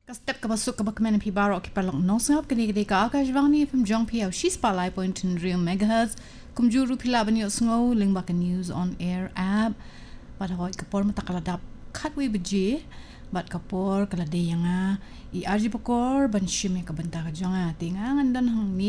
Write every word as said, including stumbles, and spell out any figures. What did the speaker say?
Kastep kabasuk kabakmen pi baro ki palong no sngap kini kini ka akashvani from jong pi au shi spalai point in real megahertz kumjuru pilabani osngo lingbak news on air app but hoy kapor matakaladap khatwi beje bat kapor kalade yanga i arji pokor ban shime kabanta ka jonga tinga ngandan hang ni